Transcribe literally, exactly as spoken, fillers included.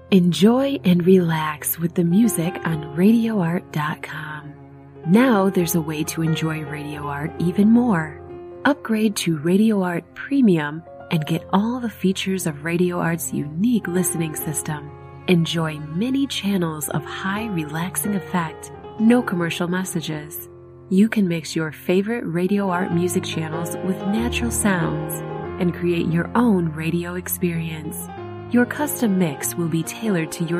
Enjoy and relax with the music on radio art dot com. Now there's a way to enjoy Radio Art even more. Upgrade to Radio Art Premium and get all the features of Radio Art's unique listening system. Enjoy many channels of high relaxing effect, no commercial messages. You can mix your favorite Radio Art music channels with natural sounds and create your own radio experience. Your custom mix will be tailored to your